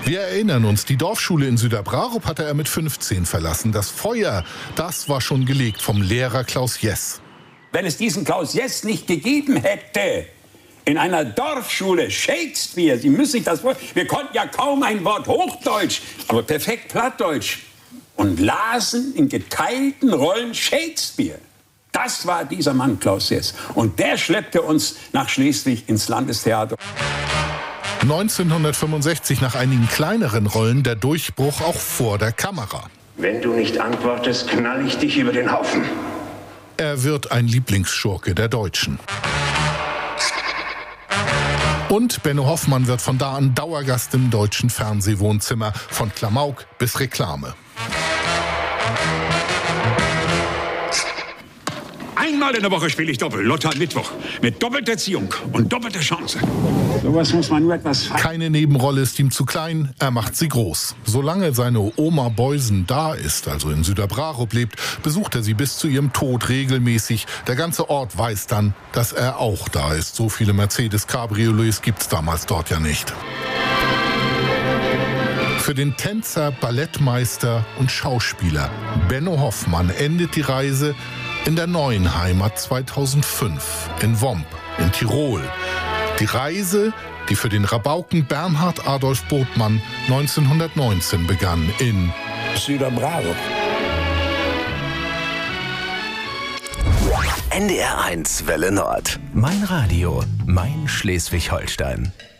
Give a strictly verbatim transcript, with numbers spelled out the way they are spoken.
Wir erinnern uns, die Dorfschule in Süderbrarup hatte er mit fünfzehn verlassen. Das Feuer, das war schon gelegt vom Lehrer Klaus Jess. Wenn es diesen Klaus Jess nicht gegeben hätte, in einer Dorfschule, Shakespeare, Sie müssen sich das vorstellen, wir konnten ja kaum ein Wort Hochdeutsch, aber perfekt Plattdeutsch und lasen in geteilten Rollen Shakespeare. Das war dieser Mann, Klaus Jess. Und der schleppte uns nach Schleswig ins Landestheater. neunzehnhundertfünfundsechzig, nach einigen kleineren Rollen, der Durchbruch auch vor der Kamera. Wenn du nicht antwortest, knall ich dich über den Haufen. Er wird ein Lieblingsschurke der Deutschen. Und Benno Hoffmann wird von da an Dauergast im deutschen Fernsehwohnzimmer, von Klamauk bis Reklame. Einmal in der Woche spiele ich Doppel, Lotter Mittwoch, mit doppelter Ziehung und doppelter Chance. Sowas muss man nur etwas... Keine Nebenrolle ist ihm zu klein, er macht sie groß. Solange seine Oma Beusen da ist, also in Süderbrarup lebt, besucht er sie bis zu ihrem Tod regelmäßig. Der ganze Ort weiß dann, dass er auch da ist. So viele Mercedes-Cabriolets gibt's damals dort ja nicht. Für den Tänzer, Ballettmeister und Schauspieler Benno Hoffmann endet die Reise in der neuen Heimat zweitausendfünf, in Womp, in Tirol. Die Reise, die für den Rabauken Bernhard Adolf Botmann neunzehnhundertneunzehn begann in Süderbrarup. N D R eins Welle Nord. Mein Radio, mein Schleswig-Holstein.